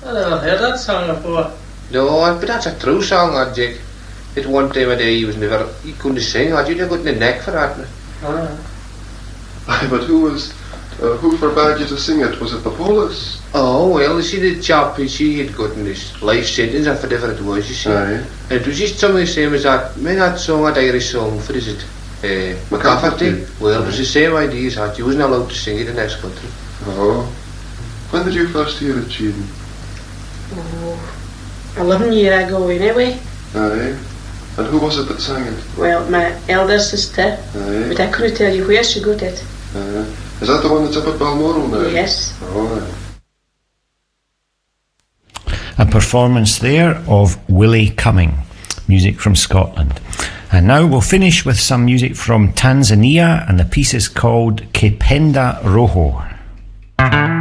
I never heard that song before. No, but that's a true song, Jake. It one time a day he couldn't sing, you got in the neck for that. Aye, but who forbade you to sing it? Was it the police? Oh, well, she did chop, she had gotten this life sentence or whatever it was, you see. Aye. And it was just something the same as that, me not song, that Irish song, what is it? McCafferty. Well, it was the same idea as that, you wasn't allowed to sing it in this country. Oh. When did you first hear it, Jean? Oh, 11 years ago anyway. Aye. And who was it that sang it? Well, my elder sister. Aye. But I couldn't tell you where she got it. Aye. Is that the one that's up at Balmoral now? Yes. Oh, aye. A performance there of Willie Cumming, music from Scotland. And now we'll finish with some music from Tanzania, and the piece is called Kipenda Roho.